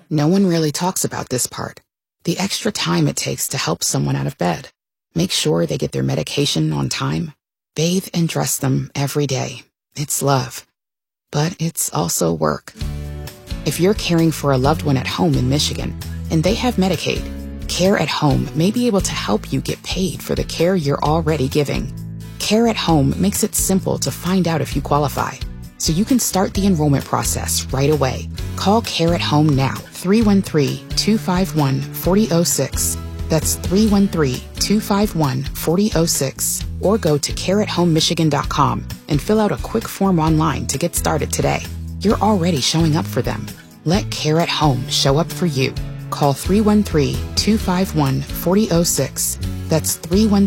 No one really talks about this part. The extra time it takes to help someone out of bed. Make sure they get their medication on time. Bathe and dress them every day. It's love. But it's also work. If you're caring for a loved one at home in Michigan and they have Medicaid, Care at Home may be able to help you get paid for the care you're already giving. Care at Home makes it simple to find out if you qualify, so you can start the enrollment process right away. Call Care at Home now, 313-251-4006. That's 313-251-4006. Or go to careathomemichigan.com and fill out a quick form online to get started today. You're already showing up for them. Let Care at Home show up for you. Call 313-251-4006. That's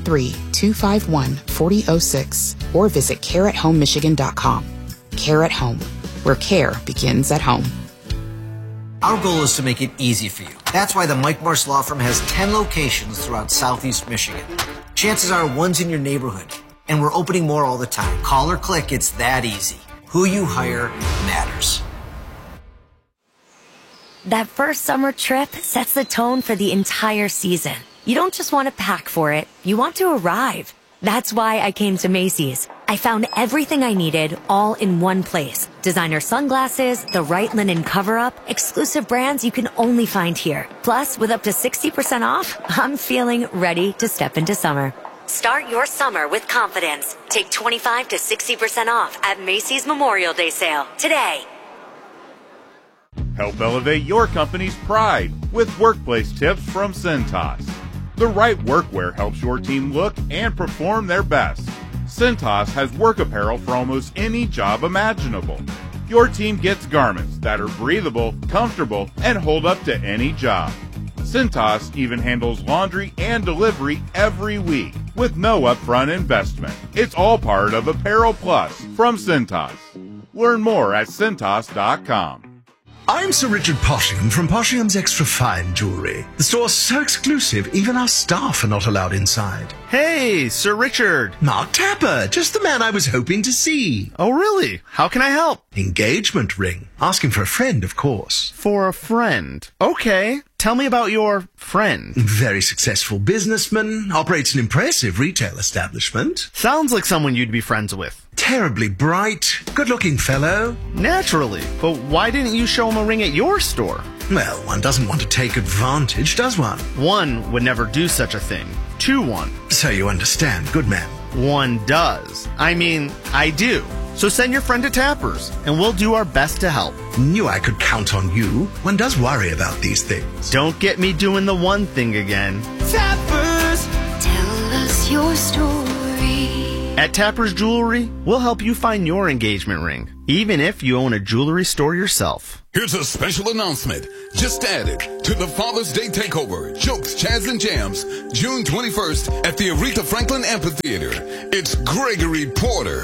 313-251-4006. Or visit careathomemichigan.com. Care at Home, where care begins at home. Our goal is to make it easy for you. That's why the Mike Marsh Law Firm has 10 locations throughout Southeast Michigan. Chances are one's in your neighborhood, and we're opening more all the time. Call or click, it's that easy. Who you hire matters. That first summer trip sets the tone for the entire season. You don't just want to pack for it, you want to arrive. That's why I came to Macy's. I found everything I needed all in one place. Designer sunglasses, the right linen cover-up, exclusive brands you can only find here. Plus, with up to 60% off, I'm feeling ready to step into summer. Start your summer with confidence. Take 25 to 60% off at Macy's Memorial Day sale today. Help elevate your company's pride with workplace tips from Cintas. The right workwear helps your team look and perform their best. Cintas has work apparel for almost any job imaginable. Your team gets garments that are breathable, comfortable, and hold up to any job. Cintas even handles laundry and delivery every week with no upfront investment. It's all part of Apparel Plus from Cintas. Learn more at Cintas.com. I'm Sir Richard Poshingham from Poshingham's Extra Fine Jewelry. The store's so exclusive, even our staff are not allowed inside. Hey, Sir Richard. Mark Tapper, just the man I was hoping to see. Oh, really? How can I help? Engagement ring. Asking for a friend, of course. For a friend. Okay. Tell me about your friend. Very successful businessman, operates an impressive retail establishment. Sounds like someone you'd be friends with. Terribly bright, good-looking fellow. Naturally, but why didn't you show him a ring at your store? Well, one doesn't want to take advantage, does one? One would never do such a thing. To one. So you understand, good man. One does. I mean, I do. So send your friend to Tapper's, and we'll do our best to help. Knew I could count on you. One does worry about these things. Don't get me doing the one thing again. Tapper's, tell us your story. At Tapper's Jewelry, we'll help you find your engagement ring, even if you own a jewelry store yourself. Here's a special announcement. Just added to the Father's Day Takeover, Jokes, Jazz, and Jams, June 21st at the Aretha Franklin Amphitheater. It's Gregory Porter.